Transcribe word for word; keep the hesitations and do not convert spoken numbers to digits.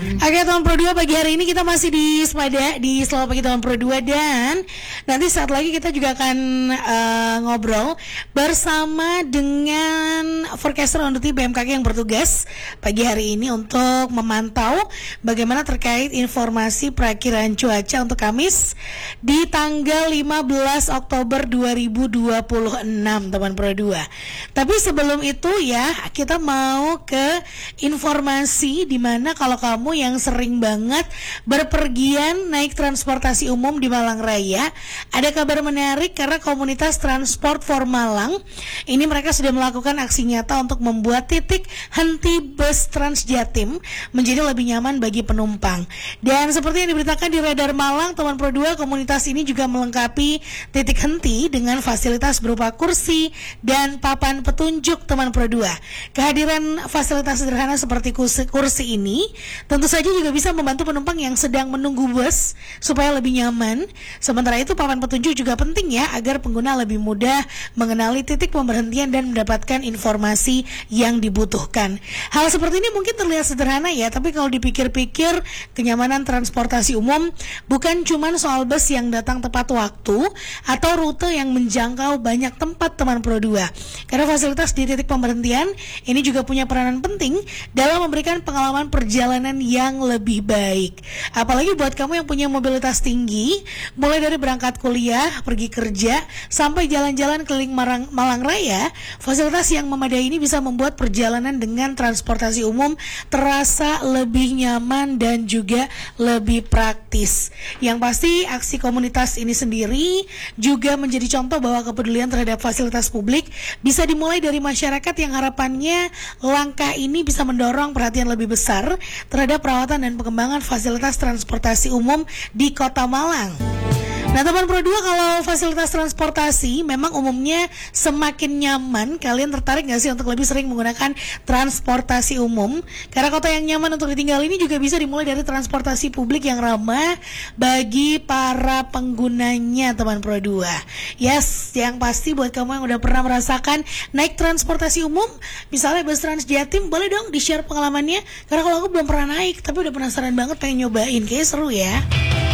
Oke teman Pro dua, pagi hari ini kita masih di Sepada di Selamat Pagi teman Pro dua, dan nanti saat lagi kita juga akan uh, ngobrol bersama dengan forecaster on duty B M K G yang bertugas pagi hari ini untuk memantau bagaimana terkait informasi perakiran cuaca untuk Kamis di tanggal lima belas Oktober dua ribu dua puluh enam teman Pro dua. Tapi sebelum itu ya, kita mau ke informasi di mana kalau kamu yang sering banget berpergian naik transportasi umum di Malang Raya, ada kabar menarik karena komunitas Transport for Malang ini mereka sudah melakukan aksi nyata untuk membuat titik henti bus Transjatim menjadi lebih nyaman bagi penumpang. Dan seperti yang diberitakan di Radar Malang teman Pro dua, komunitas ini juga melengkapi titik henti dengan fasilitas berupa kursi dan papan petunjuk teman Pro dua. Kehadiran fasilitas sederhana seperti kursi, kursi ini tentu saja juga bisa membantu penumpang yang sedang menunggu bus supaya lebih nyaman. Sementara itu papan petunjuk juga penting ya, agar pengguna lebih mudah mengenali titik pemberhentian dan mendapatkan informasi yang dibutuhkan. Hal seperti ini mungkin terlihat sederhana ya, tapi kalau dipikir-pikir, kenyamanan transportasi umum bukan cuma soal bus yang datang tepat waktu atau rute yang menjangkau banyak tempat teman Pro dua. Karena fasilitas di titik pemberhentian ini juga punya peranan penting dalam memberikan pengalaman perjalanan yang lebih baik. Apalagi buat kamu yang punya mobilitas tinggi, mulai dari berangkat kuliah, pergi kerja, sampai jalan-jalan keliling Malang, Malang Raya, fasilitas yang memadai ini bisa membuat perjalanan dengan transportasi umum terasa lebih nyaman dan juga lebih praktis. Yang pasti aksi komunitas ini sendiri juga menjadi contoh bahwa kepedulian terhadap fasilitas publik bisa dimulai dari masyarakat yang harapannya langkah ini bisa mendorong perhatian lebih besar terhadap perawatan dan pengembangan fasilitas transportasi umum di Kota Malang. Nah teman Pro dua, kalau fasilitas transportasi memang umumnya semakin nyaman, kalian tertarik gak sih untuk lebih sering menggunakan transportasi umum? Karena kota yang nyaman untuk ditinggal ini juga bisa dimulai dari transportasi publik yang ramah bagi para penggunanya teman Pro dua. Yes, yang pasti buat kamu yang udah pernah merasakan naik transportasi umum, misalnya bus Transjatim, boleh dong di-share pengalamannya. Karena kalau aku belum pernah naik, tapi udah penasaran banget pengen nyobain, kayaknya seru ya.